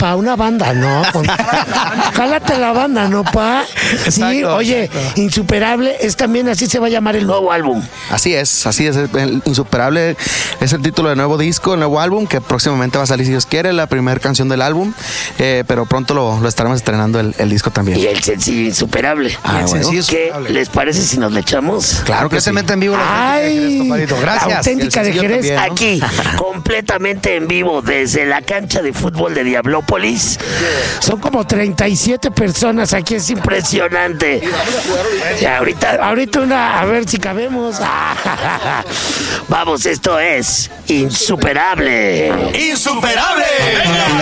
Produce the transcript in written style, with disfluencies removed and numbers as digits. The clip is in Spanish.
pa una banda, ¿no? Jálate la banda, ¿no, pa? Sí, Exacto, oye, exacto. Insuperable es también, así se va a llamar el nuevo álbum. Así es. El Insuperable es el título del nuevo disco, el nuevo álbum, que próximamente va a salir, si Dios quiere, la primera canción del álbum, pero pronto lo estaremos estrenando el disco también. Y el sencillo Insuperable. Ah, bueno. ¿Qué les parece si nos le echamos? Claro que sí. Completamente en vivo la auténtica de Jerez, compadrito. Gracias. Auténtica de El sencillo Jerez, también, ¿no? aquí, completamente en vivo, desde la cancha de fútbol de Diablópolis. Son como 37 personas aquí, es impresionante. Y ahorita a ver si cabemos. Vamos, esto es Insuperable. ¡Insuperable!